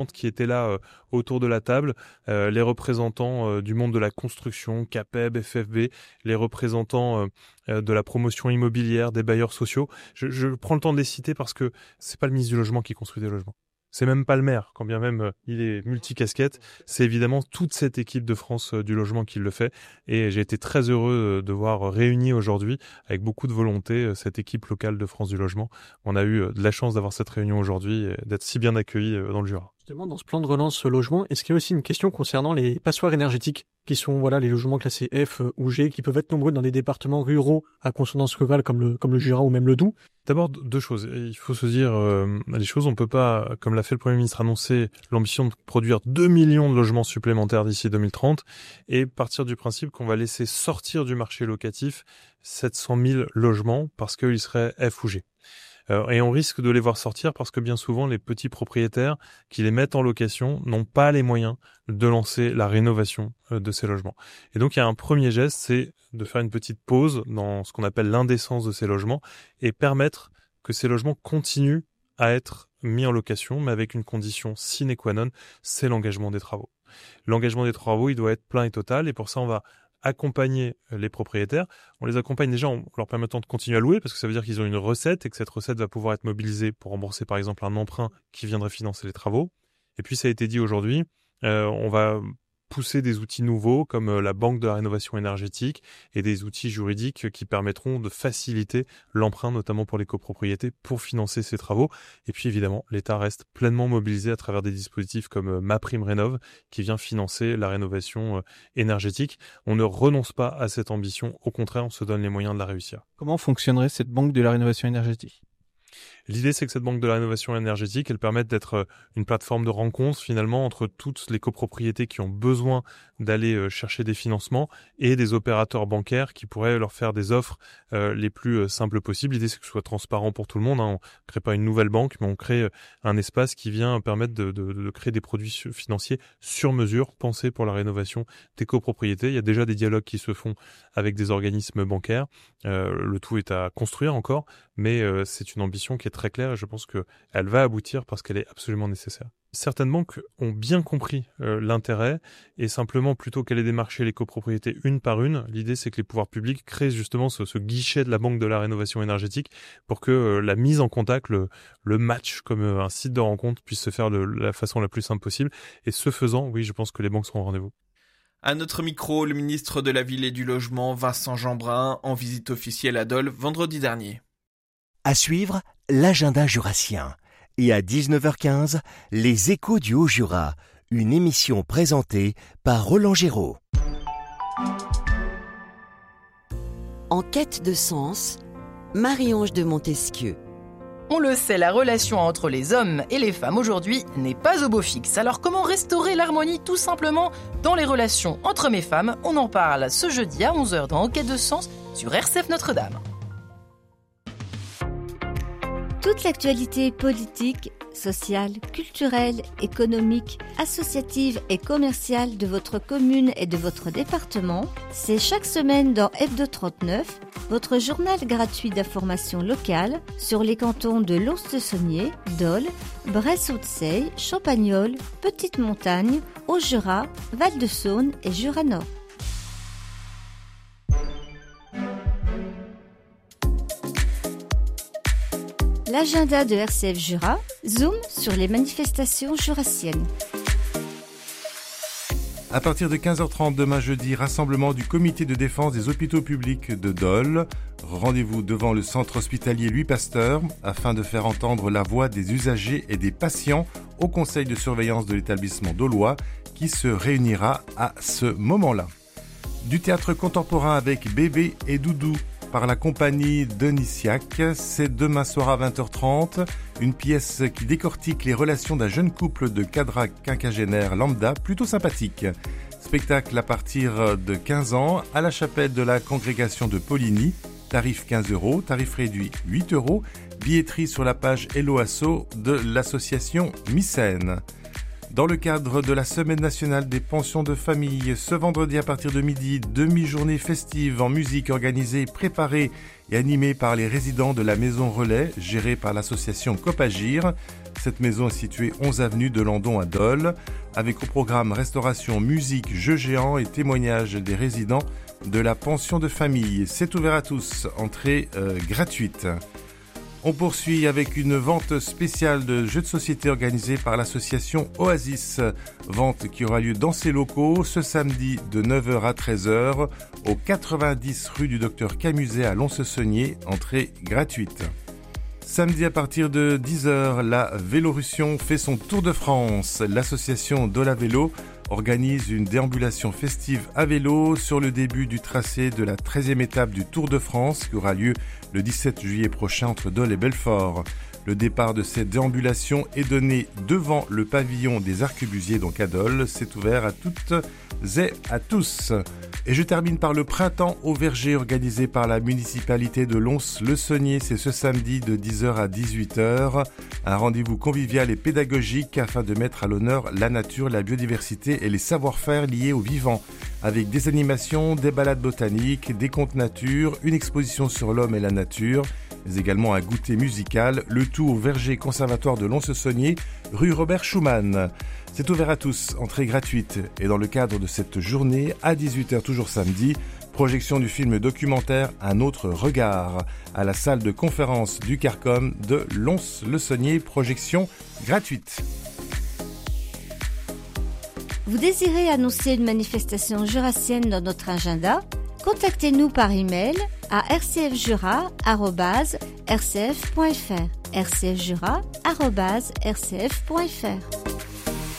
compte qui étaient là autour de la table, les représentants du monde de la construction, CAPEB, FFB, les représentants de la promotion immobilière, des bailleurs sociaux. Je prends le temps de les citer parce que c'est pas le ministre du Logement qui construit des logements. C'est même pas le maire, quand bien même il est multicasquette. C'est évidemment toute cette équipe de France du logement qui le fait. Et j'ai été très heureux de voir réunie aujourd'hui, avec beaucoup de volonté, cette équipe locale de France du logement. On a eu de la chance d'avoir cette réunion aujourd'hui et d'être si bien accueillis dans le Jura. Justement, dans ce plan de relance logement, est-ce qu'il y a aussi une question concernant les passoires énergétiques, qui sont les logements classés F ou G, qui peuvent être nombreux dans des départements ruraux à consonance rurale comme le Jura ou même le Doubs? D'abord, deux choses. Il faut se dire les choses. On peut pas, comme l'a fait le Premier ministre, annoncer l'ambition de produire 2 millions de logements supplémentaires d'ici 2030 et partir du principe qu'on va laisser sortir du marché locatif 700 000 logements parce qu'ils seraient F ou G. Et on risque de les voir sortir parce que bien souvent, les petits propriétaires qui les mettent en location n'ont pas les moyens de lancer la rénovation de ces logements. Et donc, il y a un premier geste, c'est de faire une petite pause dans ce qu'on appelle l'indécence de ces logements et permettre que ces logements continuent à être mis en location, mais avec une condition sine qua non, c'est l'engagement des travaux. L'engagement des travaux, il doit être plein et total, et pour ça, on va accompagner les propriétaires. On les accompagne déjà en leur permettant de continuer à louer parce que ça veut dire qu'ils ont une recette et que cette recette va pouvoir être mobilisée pour rembourser par exemple un emprunt qui viendrait financer les travaux. Et puis ça a été dit aujourd'hui, on va pousser des outils nouveaux comme la Banque de la rénovation énergétique et des outils juridiques qui permettront de faciliter l'emprunt, notamment pour les copropriétés, pour financer ces travaux. Et puis évidemment, l'État reste pleinement mobilisé à travers des dispositifs comme MaPrimeRénov' qui vient financer la rénovation énergétique. On ne renonce pas à cette ambition, au contraire, on se donne les moyens de la réussir. Comment fonctionnerait cette Banque de la rénovation énergétique ? L'idée, c'est que cette banque de la rénovation énergétique, elle permette d'être une plateforme de rencontre finalement entre toutes les copropriétés qui ont besoin d'aller chercher des financements et des opérateurs bancaires qui pourraient leur faire des offres les plus simples possibles. L'idée, c'est que ce soit transparent pour tout le monde. On ne crée pas une nouvelle banque, mais on crée un espace qui vient permettre de créer des produits financiers sur mesure, pensés pour la rénovation des copropriétés. Il y a déjà des dialogues qui se font avec des organismes bancaires. Le tout est à construire encore, mais c'est une ambition qui est très claire et je pense qu'elle va aboutir parce qu'elle est absolument nécessaire. Certaines banques ont bien compris l'intérêt et simplement, plutôt qu'aller démarcher les copropriétés une par une, l'idée c'est que les pouvoirs publics créent justement ce guichet de la Banque de la rénovation énergétique pour que la mise en contact, le match comme un site de rencontre puisse se faire de la façon la plus simple possible. Et ce faisant, oui, je pense que les banques seront au rendez-vous. À notre micro, le ministre de la Ville et du Logement, Vincent Jeanbrun, en visite officielle à Dole vendredi dernier. À suivre, l'agenda jurassien. Et à 19h15, les Échos du Haut-Jura, une émission présentée par Roland Géraud. En quête de sens, Marie-Ange de Montesquieu. On le sait, la relation entre les hommes et les femmes aujourd'hui n'est pas au beau fixe. Alors comment restaurer l'harmonie tout simplement dans les relations entre hommes et femmes ? On en parle ce jeudi à 11h dans En quête de sens sur RCF Notre-Dame. Toute l'actualité politique, sociale, culturelle, économique, associative et commerciale de votre commune et de votre département, c'est chaque semaine dans Hebdo 39, votre journal gratuit d'information locale sur les cantons de Lons-le-Saunier, Dole, Bresse-Haute-Seille, Champagnole, Petite-Montagne, Haut-Jura, Val-de-Saône et Jura-Nord. L'agenda de RCF Jura, zoom sur les manifestations jurassiennes. À partir de 15h30 demain jeudi, rassemblement du comité de défense des hôpitaux publics de Dole. Rendez-vous devant le centre hospitalier Louis Pasteur afin de faire entendre la voix des usagers et des patients au conseil de surveillance de l'établissement dolois qui se réunira à ce moment-là. Du théâtre contemporain avec Bébé et Doudou par la compagnie Denisiac, c'est demain soir à 20h30, une pièce qui décortique les relations d'un jeune couple de cadres quinquagénaires lambda plutôt sympathique. Spectacle à partir de 15 ans à la chapelle de la congrégation de Poligny, tarif 15 €, tarif réduit 8 €, billetterie sur la page Hello Asso de l'association Mycène. Dans le cadre de la Semaine nationale des pensions de famille, ce vendredi à partir de midi, demi-journée festive en musique organisée, préparée et animée par les résidents de la Maison Relais, gérée par l'association Copagir. Cette maison est située 11 avenue de Landon à Dole, avec au programme restauration, musique, jeux géants et témoignages des résidents de la pension de famille. C'est ouvert à tous, entrée gratuite. On poursuit avec une vente spéciale de jeux de société organisée par l'association Oasis. Vente qui aura lieu dans ses locaux ce samedi de 9h à 13h au 90 rue du Docteur Camuset à Lons-le-Saunier, entrée gratuite. Samedi à partir de 10h, la Vélorussion fait son tour de France. L'association Dola Vélo organise une déambulation festive à vélo sur le début du tracé de la 13e étape du Tour de France qui aura lieu le 17 juillet prochain entre Dole et Belfort. Le départ de cette déambulation est donné devant le pavillon des Arquebusiers, donc à Dole. C'est ouvert à toutes et à tous. Et je termine par le printemps au verger organisé par la municipalité de Lons-le-Saunier. C'est ce samedi de 10h à 18h. Un rendez-vous convivial et pédagogique afin de mettre à l'honneur la nature, la biodiversité et les savoir-faire liés au vivant. Avec des animations, des balades botaniques, des contes nature, une exposition sur l'homme et la nature, mais également un goûter musical, le tout au verger conservatoire de Lons-le-Saunier, rue Robert Schumann. C'est ouvert à tous, entrée gratuite. Et dans le cadre de cette journée, à 18h toujours samedi, projection du film documentaire Un autre regard à la salle de conférence du Carcom de Lons-le-Saunier, projection gratuite. Vous désirez annoncer une manifestation jurassienne dans notre agenda? Contactez-nous par email à rcfjura@rcf.fr. rcfjura@rcf.fr.